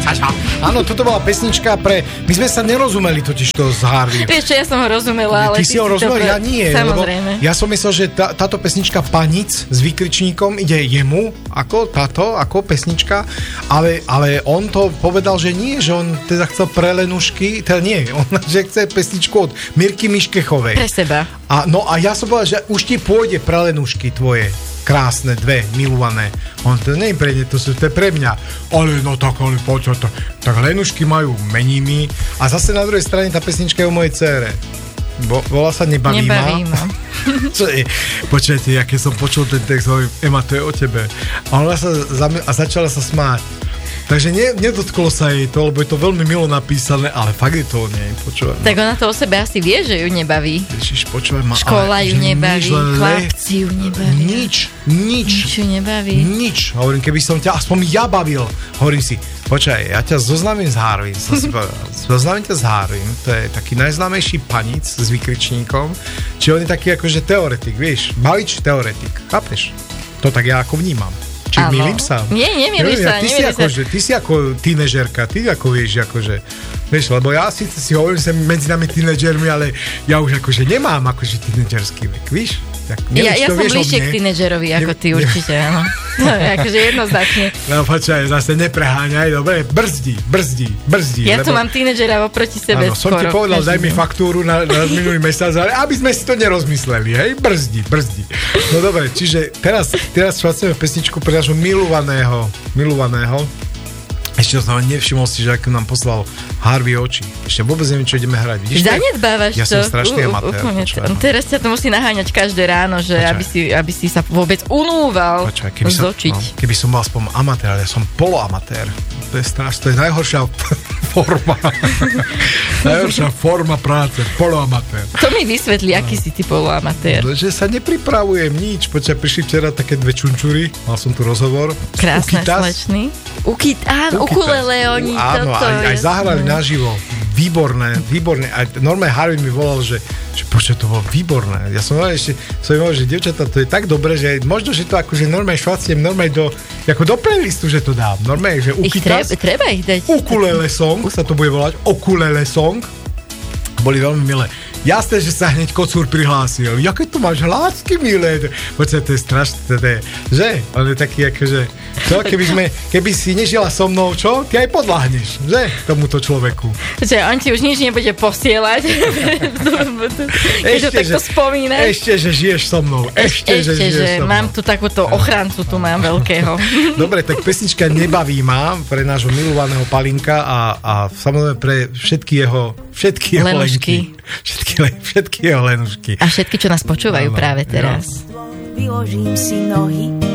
Áno, toto bola pesnička pre... My sme sa nerozumeli totiž to s Harvey. Vieš čo, ja som ho rozumela, ale... Ty si ho rozumel, ja nie. Samozrejme. Ja som myslel, že táto pesnička Panic s výkričníkom ide jemu, ako pesnička, ale on to povedal, že nie, že on teda chcel pre Lenušky, teda nie, on že chce pesničku od Mirky Miškechovej. Pre seba. A ja som povedal, že už ti pôjde pre Lenušky tvoje. Krásne, dve, milované. On to nie je pre ne, to je pre mňa. Ale poď, tak Lenušky majú meniny a zase na druhej strane tá pesnička je o mojej dcére. Volá sa Nebaví ma. Čo je? Počujete, ja keď som počul ten text, hovorím, Ema, to je o tebe. A ona začala sa smáť. Takže nedotklo sa jej to, lebo je to veľmi milo napísané, ale fakt je to o nej, počúvaj. Tak ona to o sebe asi vie, že ju nebaví. Ježiš, počúvaj ma. Škola ju nebaví, chlapci ju nebaví. Nič ju nebaví. Nič. Hovorím, keby som ťa aspoň ja bavil. Hovorím si, počkaj, ja ťa zoznamím s Harvey. Zoznamím ťa s Harvey. To je taký najznámejší panic s vykričníkom. Čiže on je taký akože teoretik, vieš. Bavič teoretik, chápeš? To tak ja ako vnímam. Či milím sa? Nie, nemýliš sa. Ty si ako tínežerka, ty ako vieš, akože, vieš, lebo ja síce si hovorím sa medzi nami tínežermi, ale ja už akože nemám akože tínežerský vek, víš? Ja som bližšie k tínežerovi ako ty určite, áno. Akože jednoznačne. No počkaj, zase nepreháňaj, dobre, brzdi. Ja tu mám tínežera oproti sebe skoro. Som ti povedal, daj mi faktúru na minulý mesiac, ale aby sme si to nerozmysleli, hej, brzdi. No dobre, čiže teraz švacujeme pesničku pre nášho milovaného. Ešte som nevšimol si, že ako nám poslal Harvey oči. Ešte vôbec neviem, čo ideme hrať. Vidíš? Zanedbávaš to. Ja som strašný amatér. Teraz ťa to musí naháňať každé ráno, že aby si sa vôbec unúval zočiť. Keby som bol aspoň amatér, ja som poloamatér. To je strašné, to je najhoršia forma. Najhoršia forma práce, poloamatér. To mi vysvetlí, aký si ty poloamatér. Že sa nepripravujem nič. Počkaj, prišli včera také dve čunčury, mal som tu rozhovor. Krásne, slečný. Ukulele oni. Áno, aj zahrali naživo. Výborné. A normálne Harvey mi volal, že počkaj, to bolo výborné. Ja som hovoril, že dievčatá, to je tak dobré, že možno, že to akože normálne švaciem, normálne do playlistu, že to dám. Normálne, že treba ich dať. Ukulele song, sa to bude volať. Ukulele song. Boli veľmi milé. Jasné, že sa hneď kocúr prihlásil. Jaké tu máš hlásky, milé. Počkaj, to je strašné, že? On je taký akože, čo? Keby si nežila so mnou, čo? Ty aj podľahneš, že? Tomuto človeku. Že on ti už nič nebude posielať. Keď to takto spomínaš. Ešte, že žiješ so mnou. Ešte, že žiješ so mnou. Mám tu takúto ochrancu, tu mám veľkého. Dobre, tak pesnička Nebaví ma pre nášho milovaného Palinka a samozrejme pre všetky jeho Lenky. Všetky jeho Lenušky. A všetky, čo nás počúvajú práve teraz. Vyložím si nohy